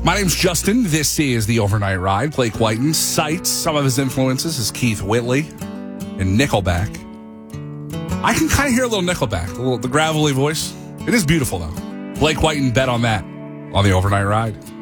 My name's Justin. This is The Overnight Ride. Blake Whiten cites some of his influences as Keith Whitley and Nickelback. I can kind of hear a little Nickelback, the gravelly voice. It is beautiful, though. Blake Whiten bet on that on The Overnight Ride.